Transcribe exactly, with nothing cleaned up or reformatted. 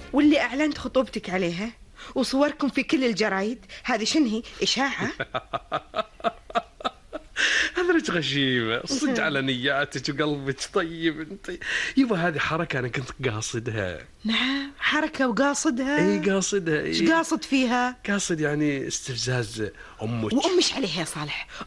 واللي أعلنت خطوبتك عليها وصوركم في كل الجرايد، هذه شنهي إشاعة؟ هذرة غشيمة صدق على نياتك وقلبك طيب انت. يبا هذه حركة أنا كنت قاصدها. نعم حركة وقاصدها؟ اي قاصدها. ايش اي قاصد فيها؟ قاصد يعني استفزاز أمك. وأمش عليها يا صالح،